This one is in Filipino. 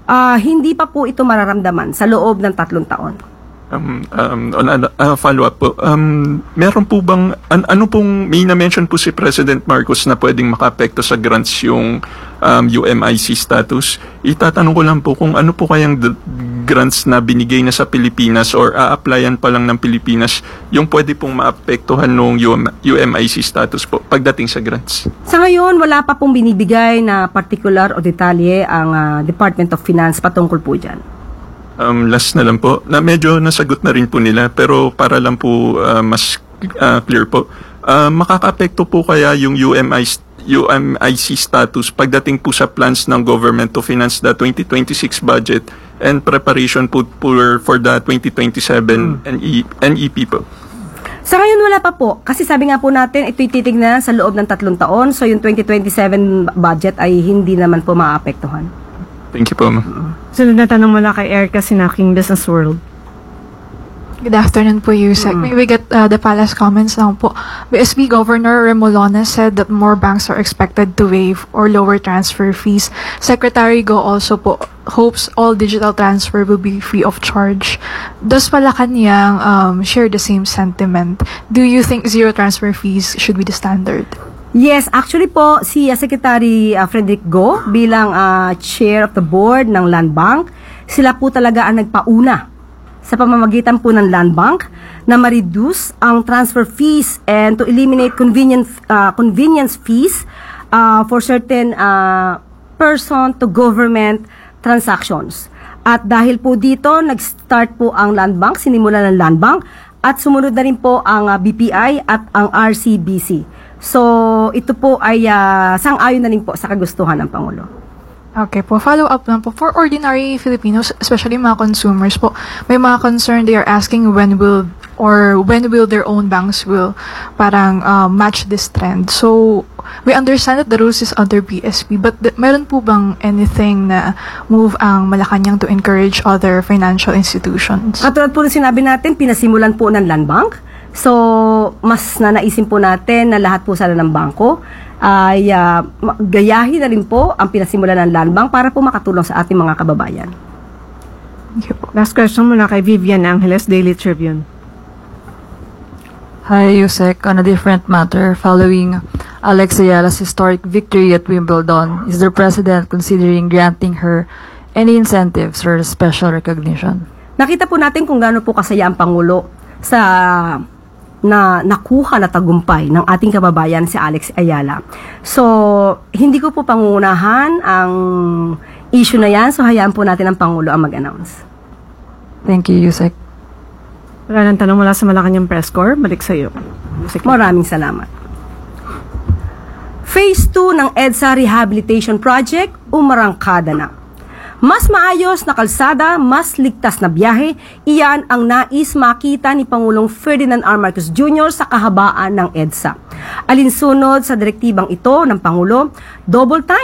Hindi pa po ito mararamdaman sa loob ng 3 taon. Follow-up po. Meron po bang, ano pong, may na-mention po si President Marcos na pwedeng makaapekto sa grants yung UMIC status. Itatanong ko lang po kung ano po kayang grants na binigay na sa Pilipinas or a-applyan pa lang ng Pilipinas yung pwede pong maapektuhan ng UMIC status po pagdating sa grants. Sa ngayon, wala pa pong binibigay na particular o detalye ang Department of Finance patungkol po dyan. Last na lang po, na medyo nasagot na rin po nila, pero para lang po mas clear po, makakaapekto po kaya yung UMIC status pagdating po sa plans ng government to finance the 2026 budget and preparation po for the 2027 NEP po? Sa ngayon, wala pa po. Kasi sabi nga po natin, ito'y titignan sa loob ng 3 taon. So, yung 2027 budget ay hindi naman po maapektuhan. Thank you po, ma'am. Sunod na tanong mula kay Erica Sinaking, Business World. Good afternoon po, Yusek. May we get the palace comments lang po. BSP Governor Remolona said that more banks are expected to waive or lower transfer fees. Secretary Go also po hopes all digital transfer will be free of charge. Does Malacanang share the same sentiment? Do you think zero transfer fees should be the standard? Yes, actually po, si Secretary Frederick Go bilang chair of the board ng Land Bank, sila po talaga ang nagpauna sa pamamagitan po ng Land Bank na ma-reduce ang transfer fees and to eliminate convenience fees for certain person to government transactions. At dahil po dito, nag-start po ang Land Bank, sinimula ng Land Bank, at sumunod na rin po ang BPI at ang RCBC. So, ito po ay sang-ayon na rin po sa kagustuhan ng Pangulo. Okay po, follow up lang po. For ordinary Filipinos, especially mga consumers po, may mga concern, they are asking when will their own banks will parang match this trend. So, we understand that the rules is under BSP, but meron po bang anything na move ang Malacanang to encourage other financial institutions? Katulad po ng sinabi natin, pinasimulan po ng Land Bank. So, mas nanaisin po natin na lahat po sana ng bangko ay gayahin na rin po ang pinasimulan ng Land Bank para po makatulong sa ating mga kababayan. Last question muna kay Vivian Angeles, Daily Tribune. Hi, Yusek. On a different matter, following Alex Ayala's historic victory at Wimbledon, is the President considering granting her any incentives or special recognition? Nakita po natin kung gaano po kasaya ang Pangulo sa na nakuha na tagumpay ng ating kababayan si Alex Ayala. So, hindi ko po pangunahan ang issue na yan. So, hayaan po natin ang Pangulo ang mag-announce. Thank you, Yusek. Wala nang tanong mula sa Malacanang Press Corps. Balik sa iyo. Maraming salamat. Phase 2 ng EDSA Rehabilitation Project umarangkada na. Mas maayos na kalsada, mas ligtas na biyahe, iyan ang nais makita ni Pangulong Ferdinand R. Marcos Jr. sa kahabaan ng EDSA. Alinsunod sa direktibang ito ng Pangulo, double time